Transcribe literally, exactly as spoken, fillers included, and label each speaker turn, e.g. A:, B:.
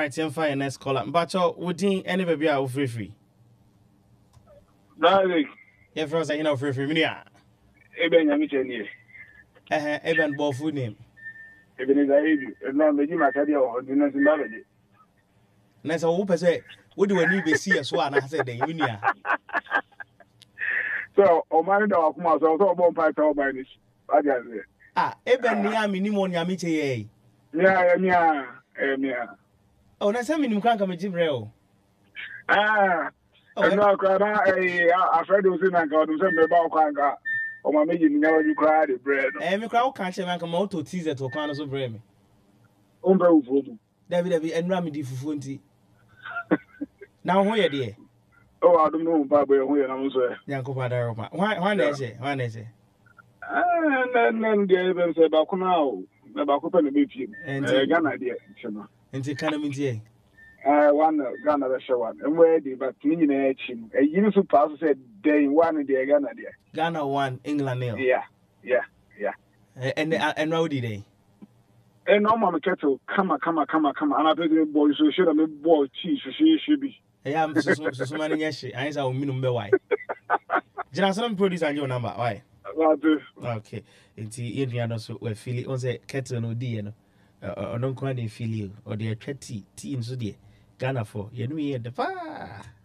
A: right, I'm fine. Next caller. But would any baby out free free?
B: Darling.
A: Yeah, for us, you know, free free. Minia.
B: Eben Yamicheni.
A: Eh, Eben Bofu name.
B: Eben is a lady. And now maybe my career or dinner in Melody.
A: Next, I hope I say, what do I need to see as one? I said, the Minia.
B: So, O man, I was also born by by this. I got it.
A: Ah, Eben near minimum Yamiche.
B: Yeah, yeah, yeah.
A: Oh, that's how many can't come to Jibril.
B: Ah, and now, I've heard those in and got to send me about Kanga. Or my making never you cried the bread.
A: Every crowd can't make a motor teaser to Quanos of Bremy.
B: Umbre Ufu.
A: David and Ramidi Fufunti. Now, where, dear?
B: Oh, I don't know, Baba, where I'm saying.
A: Yanko Padaroma. Why, why, is it? Why, is it?
B: And then gave them said about now, about open a bit. And Ghana, dear.
A: And the Canamity.
B: I want Ghana the show one. And where did but me in a chin. A universal pass said day one in the Ghana, dear.
A: Ghana one, England nil.
B: Yeah, yeah, yeah.
A: And and rowdy day.
B: And no mamma kettle, come on, come on, come on, come on. And I bet the boy so should have been boy cheese, she should be.
A: I am so many years. I saw minimum be why. Johnson produce on your number. Why? Okay. It's Indiana so we feel it on the kettle no D no. Uh, don't quite feel you or the thirty teams so dear. Ghana for you know the far.